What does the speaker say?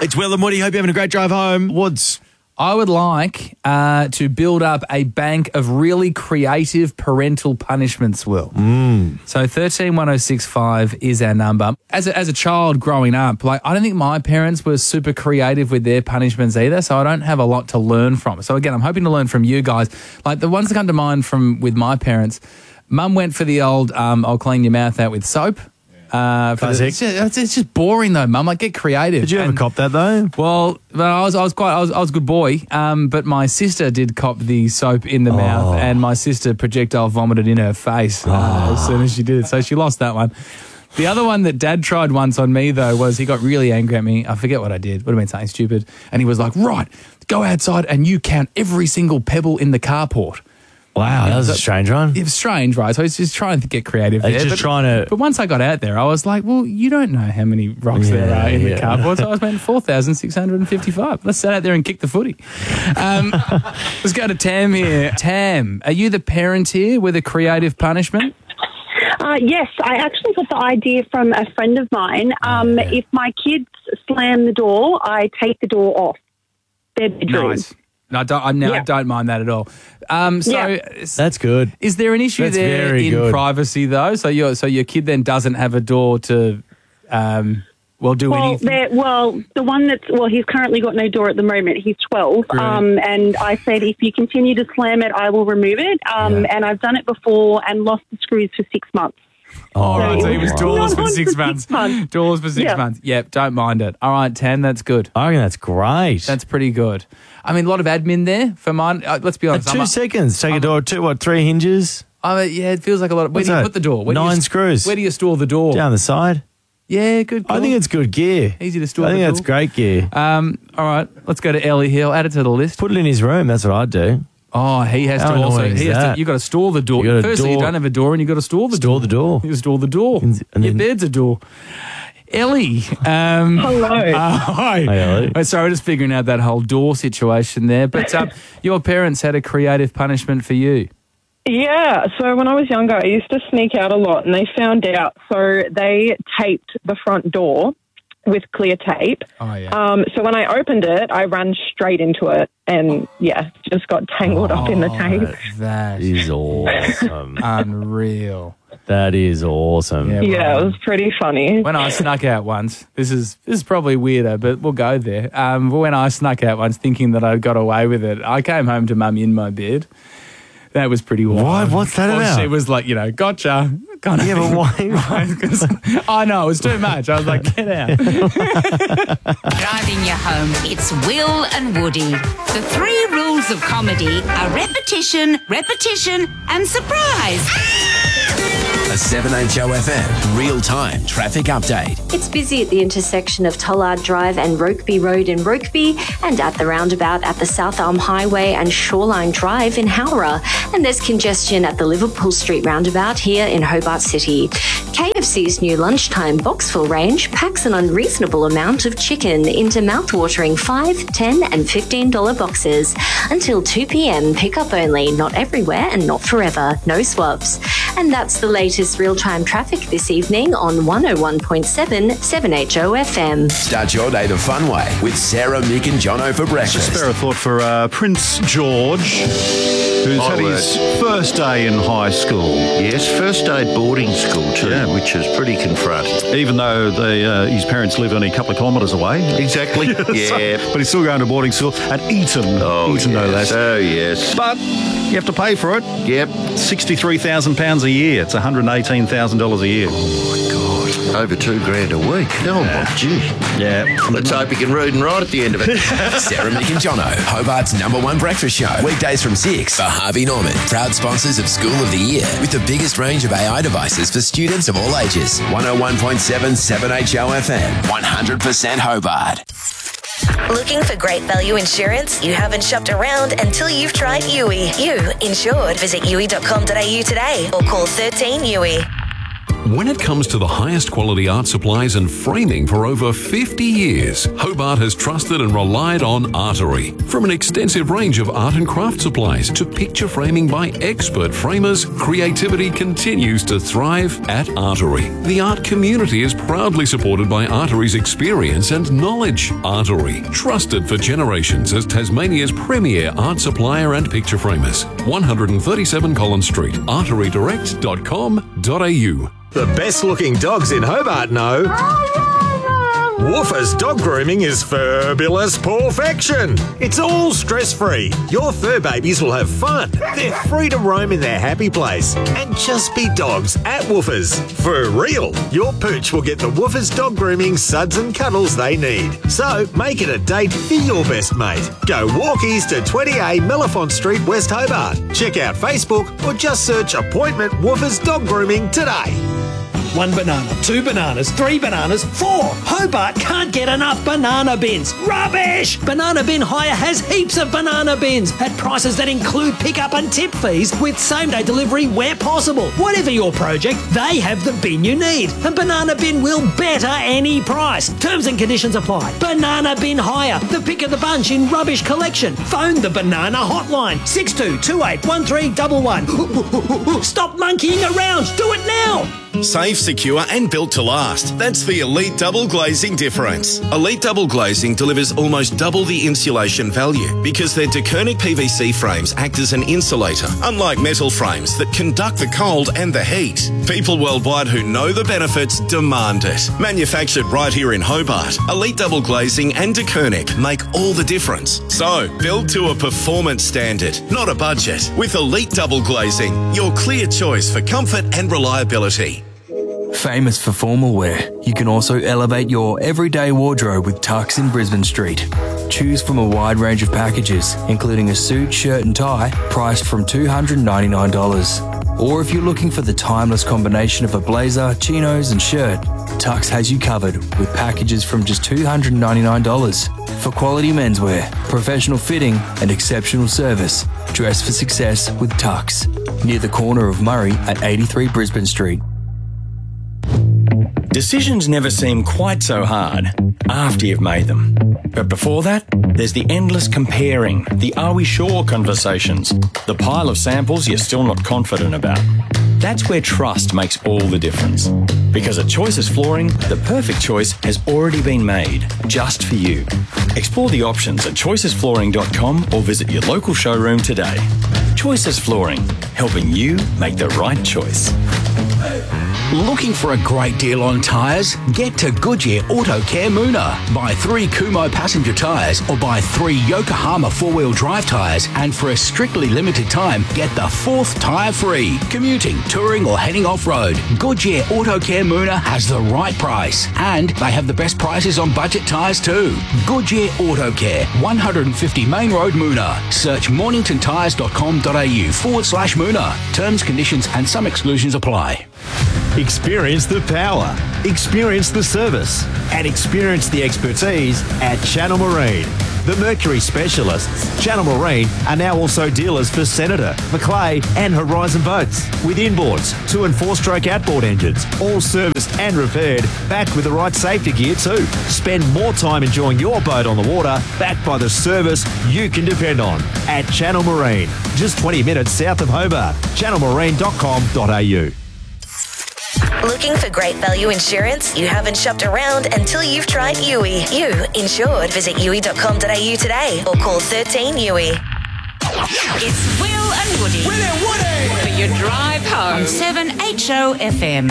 It's Will and Woody. Hope you're having a great drive home. Woods. I would like to build up a bank of really creative parental punishments, Will. So 131065 is our number. As a child growing up, like I don't think my parents were super creative with their punishments either, so I don't have a lot to learn from. So again, I'm hoping to learn from you guys. Like the ones that come to mind with my parents, Mum went for the old I'll clean your mouth out with soap. Classic. It's just boring though, Mum. Like, get creative. Did you ever cop that though? Well, I was a good boy. But my sister did cop the soap in the mouth, and my sister projectile vomited in her face as soon as she did it. So she lost that one. The other one that Dad tried once on me though was he got really angry at me. I forget what I did. Would have been something stupid. And he was like, "Right, go outside and you count every single pebble in the carport." Wow, that was a strange one. It was strange, right? So he's just trying to get creative there. But once I got out there, I was like, well, you don't know how many rocks there are in the cardboard. So I was paying 4,655. Let's sit out there and kick the footy. Let's go to Tam here. Tam, are you the parent here with a creative punishment? Yes, I actually got the idea from a friend of mine. If my kids slam the door, I take the door off their bedroom. Nice. No, I don't mind that at all. That's good. Is there an issue there in privacy though? So your kid then doesn't have a door to, do anything. The one he's currently got no door at the moment. He's 12, and I said if you continue to slam it, I will remove it. And I've done it before and lost the screws for 6 months. All right, so he was doorless for 6 months. Doorless for 6 months. Yep, don't mind it. All right, Tam, that's good. I reckon that's great. That's pretty good. I mean, a lot of admin there for mine. Let's be honest. 2 seconds. Take a door, 3 hinges? It feels like a lot. Where do you put the door? 9 screws. Where do you store the door? Down the side. Yeah, good. I think it's good gear. Easy to store. I think that's great gear. All right, let's go to Ellie Hill. Add it to the list. Put it in his room. That's what I'd do. Oh, he has to also. You got to store the door. Firstly, you don't have a door, and you got to store the door. Store the door. You store the door. Your bed's a door. Ellie. Hello. Hi. Hi, Ellie. Sorry, just figuring out that whole door situation there. But your parents had a creative punishment for you. Yeah, so when I was younger, I used to sneak out a lot, and they found out. So they taped the front door with clear tape. Oh, yeah. So when I opened it, I ran straight into it and, just got tangled up in the tape. That is awesome. Unreal. That is awesome. Yeah, it was pretty funny. When I snuck out once, this is probably weirder, but we'll go there. When I snuck out once thinking that I got away with it, I came home to Mum in my bed. That was pretty wild. What's that about? She was like, gotcha. Kind of but why? I know, it was too much. I was like, get out. Driving you home, it's Will and Woody. The 3 rules of comedy are repetition, and surprise. A 7HOFM real-time traffic update. It's busy at the intersection of Tollard Drive and Rokeby Road in Rokeby, and at the roundabout at the South Elm Highway and Shoreline Drive in Howrah. And there's congestion at the Liverpool Street roundabout here in Hobart City. KFC's new lunchtime Boxful range packs an unreasonable amount of chicken into mouthwatering $5, $10 and $15 boxes. Until 2 p.m, pick up only, not everywhere and not forever, no swabs. And that's the latest real-time traffic this evening on 101.7 7HOFM. Start your day the fun way with Sarah, Mick and Jono for breakfast. Spare a thought for Prince George, who's had his first day in high school. Yes, first day at boarding school too, which is pretty confronting. Even though his parents live only a couple of kilometres away. Exactly, yeah. But he's still going to boarding school at Eton. Oh, Eton, yes. no less. Oh, yes. But you have to pay for it. Yep. £63,000 a year. It's $118,000 a year. Oh, my God. Over $2,000 a week. Oh, my gee. Yeah. Let's hope he can read and write at the end of it. Sarah, Mick and Jono, Hobart's #1 breakfast show. Weekdays from 6 for Harvey Norman. Proud sponsors of School of the Year with the biggest range of AI devices for students of all ages. 101.7 7HOFM. 100% Hobart. Looking for great value insurance? You haven't shopped around until you've tried Yui. You insured. Visit yui.com.au today or call 13 Yui. When it comes to the highest quality art supplies and framing for over 50 years, Hobart has trusted and relied on Artery. From an extensive range of art and craft supplies to picture framing by expert framers, creativity continues to thrive at Artery. The art community is proudly supported by Artery's experience and knowledge. Artery, trusted for generations as Tasmania's premier art supplier and picture framers. 137 Collins Street, arterydirect.com.au. The best looking dogs in Hobart know Woofers Dog Grooming is fabulous perfection. It's all stress-free. Your fur babies will have fun. They're free to roam in their happy place and just be dogs at Woofers. For real, your pooch will get the Woofers Dog Grooming suds and cuddles they need. So make it a date for your best mate. Go walkies to 20A Mellifont Street, West Hobart. Check out Facebook or just search Appointment Woofers Dog Grooming today. 1 banana, 2 bananas, 3 bananas, 4. Hobart can't get enough banana bins. Rubbish! Banana Bin Hire has heaps of banana bins at prices that include pickup and tip fees with same-day delivery where possible. Whatever your project, they have the bin you need. And Banana Bin will better any price. Terms and conditions apply. Banana Bin Hire, the pick of the bunch in rubbish collection. Phone the Banana Hotline, 62281311. Stop monkeying around. Do it now. Safe, secure and built to last. That's the Elite Double Glazing difference. Elite Double Glazing delivers almost double the insulation value because their DeKernick PVC frames act as an insulator, unlike metal frames that conduct the cold and the heat. People worldwide who know the benefits demand it. Manufactured right here in Hobart, Elite Double Glazing and DeKernick make all the difference. So, build to a performance standard, not a budget. With Elite Double Glazing, your clear choice for comfort and reliability. Famous for formal wear, you can also elevate your everyday wardrobe with Tux in Brisbane Street. Choose from a wide range of packages, including a suit, shirt and tie, priced from $299. Or if you're looking for the timeless combination of a blazer, chinos and shirt, Tux has you covered with packages from just $299. For quality menswear, professional fitting and exceptional service, dress for success with Tux. Near the corner of Murray at 83 Brisbane Street. Decisions never seem quite so hard after you've made them. But before that, there's the endless comparing, the are we sure conversations, the pile of samples you're still not confident about. That's where trust makes all the difference. Because at Choices Flooring, the perfect choice has already been made, just for you. Explore the options at choicesflooring.com or visit your local showroom today. Choices Flooring, helping you make the right choice. Looking for a great deal on tyres? Get to Goodyear Auto Care Moona. Buy 3 Kumho passenger tyres or buy 3 Yokohama 4-wheel drive tyres, and for a strictly limited time, get the 4th tyre free. Commuting, touring or heading off-road, Goodyear Auto Care Moona has the right price, and they have the best prices on budget tyres too. Goodyear Auto Care, 150 Main Road, Moona. Search morningtontires.com.au/Moona. Terms, conditions and some exclusions apply. Experience the power, experience the service, and experience the expertise at Channel Marine. The Mercury specialists, Channel Marine, are now also dealers for Senator, Macleay and Horizon boats. With inboards, 2 and 4-stroke outboard engines, all serviced and repaired, backed with the right safety gear too. Spend more time enjoying your boat on the water, backed by the service you can depend on. At Channel Marine, just 20 minutes south of Hobart. channelmarine.com.au. Looking for great value insurance? You haven't shopped around until you've tried Yui. You insured. Visit yui.com.au today or call 13 Yui. It's Will and Woody. Will and Woody! For your drive home. On 7HO FM.